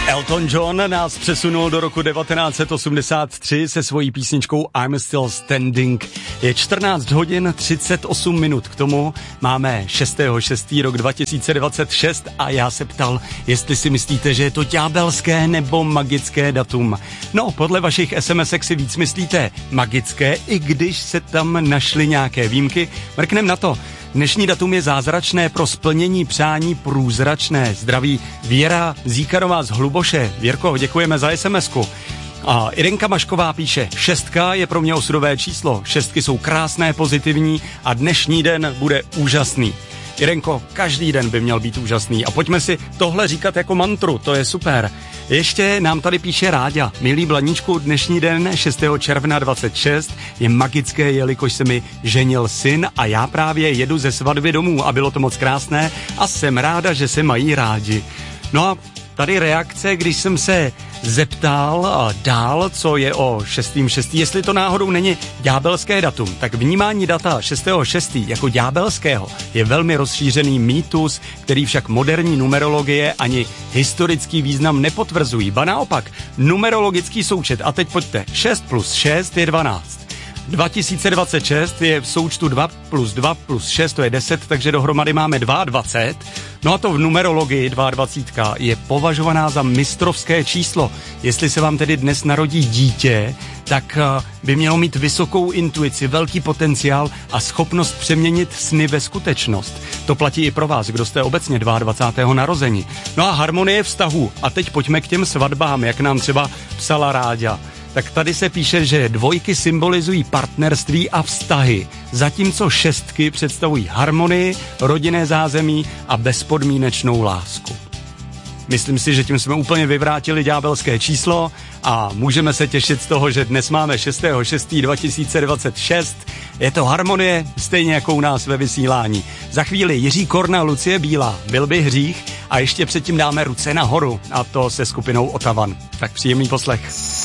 Elton John nás přesunul do roku 1983 se svojí písničkou I'm Still Standing. Je 14 hodin 38 minut, k tomu máme 6.6. rok 2026 a já se ptal, jestli si myslíte, že je to ďábelské nebo magické datum. No, podle vašich SMSek si víc myslíte magické, i když se tam našly nějaké výjimky. Mrknem na to. Dnešní datum je zázračné pro splnění přání průzračné. Zdraví Věra Zíkarová z Hluboše. Věrko, děkujeme za SMS-ku. A Irenka Mašková píše, 6 je pro mě osudové číslo. 6 jsou krásné, pozitivní a dnešní den bude úžasný. Irenko, každý den by měl být úžasný a pojďme si tohle říkat jako mantru, to je super. Ještě nám tady píše Ráďa. Milý Blaníčku, dnešní den 6. června 26 je magické, jelikož se mi ženil syn a já právě jedu ze svatby domů a bylo to moc krásné a jsem ráda, že se mají rádi. No a tady reakce, když jsem se zeptal dál, co je o 6.6., jestli to náhodou není ďábelské datum, tak vnímání data 6.6. jako ďábelského je velmi rozšířený mýtus, který však moderní numerologie ani historický význam nepotvrzují. Ba naopak, numerologický součet, a teď pojďte, 6 plus 6 je 12. 2026 je v součtu 2 plus 2 plus 6, to je 10, takže dohromady máme 22. No a to v numerologii 22 je považovaná za mistrovské číslo. Jestli se vám tedy dnes narodí dítě, tak by mělo mít vysokou intuici, velký potenciál a schopnost přeměnit sny ve skutečnost. To platí i pro vás, kdo jste obecně 22. narození. No a harmonie vztahů. A teď pojďme k těm svatbám, jak nám třeba psala Ráďa. Tak tady se píše, že 2 symbolizují partnerství a vztahy, zatímco 6 představují harmonii, rodinné zázemí a bezpodmínečnou lásku. Myslím si, že tím jsme úplně vyvrátili ďábelské číslo a můžeme se těšit z toho, že dnes máme 6.6.2026. Je to harmonie, stejně jako u nás ve vysílání. Za chvíli Jiří Korna, Lucie Bílá, Byl by hřích a ještě předtím dáme Ruce nahoru a to se skupinou Otavan. Tak příjemný poslech.